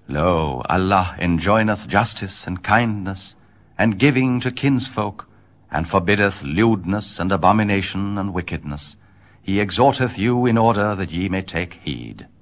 Lo, Allah enjoineth justice and kindness, and giving to kinsfolk, and forbiddeth lewdness and abomination and wickedness. He exhorteth you in order that ye may take heed.